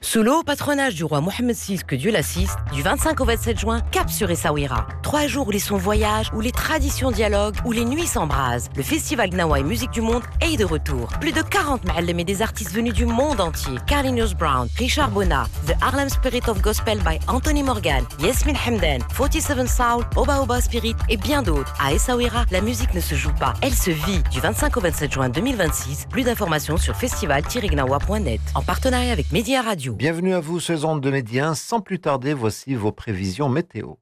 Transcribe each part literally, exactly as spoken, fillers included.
Sous le haut patronage du roi Mohammed six, que Dieu l'assiste, du vingt-cinq au vingt-sept juin, cap sur Essaouira. Trois jours où les sons voyagent, où les traditions dialoguent, où les nuits s'embrasent. Le festival Gnawa et Musique du Monde est de retour. Plus de quarante ma'allem et des artistes venus du monde entier. Carlinhos Brown, Richard Bona, The Harlem Spirit of Gospel by Anthony Morgan, Yasmin Hamdan, forty-seven Soul, Oba Oba Spirit et bien d'autres. À Essaouira, la musique ne se joue pas, elle se vit. Du vingt-cinq au vingt-sept juin deux mille vingt-six, plus d'informations sur festival tiret gnawa point net en partenariat avec Média Radio. Bienvenue à vous, ces ondes de Média. Sans plus tarder, voici vos prévisions météo.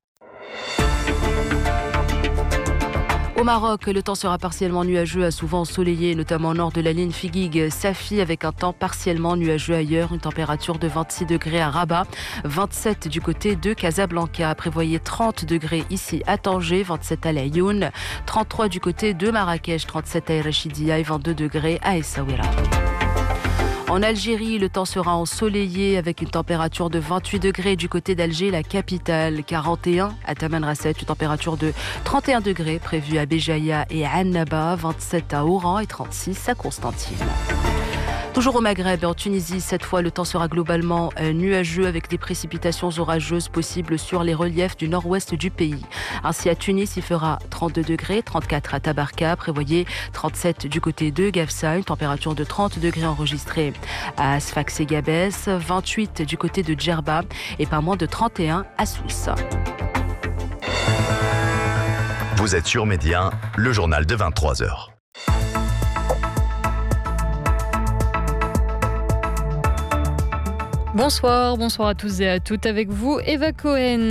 Au Maroc, le temps sera partiellement nuageux à souvent ensoleillé, notamment au nord de la ligne Figuig-Safi, avec un temps partiellement nuageux ailleurs, une température de vingt-six degrés à Rabat, vingt-sept du côté de Casablanca. Prévoyez trente degrés ici à Tanger, vingt-sept à Laayoune, trente-trois du côté de Marrakech, trente-sept à Rachidia et vingt-deux degrés à Essaouira. En Algérie, le temps sera ensoleillé avec une température de vingt-huit degrés du côté d'Alger, la capitale, quarante et un à Tamanrasset, une température de trente et un degrés prévue à Béjaïa et à Annaba, vingt-sept à Oran et trente-six à Constantine. Toujours au Maghreb et en Tunisie, cette fois, le temps sera globalement nuageux avec des précipitations orageuses possibles sur les reliefs du nord-ouest du pays. Ainsi, à Tunis, il fera trente-deux degrés, trente-quatre à Tabarka, prévoyez trente-sept du côté de Gafsa, une température de trente degrés enregistrée à Sfax et Gabès, vingt-huit du côté de Djerba et pas moins de trente et un à Sousse. Vous êtes sur Média, le journal de vingt-trois heures. Bonsoir, bonsoir à tous et à toutes. Avec vous, Eva Cohen.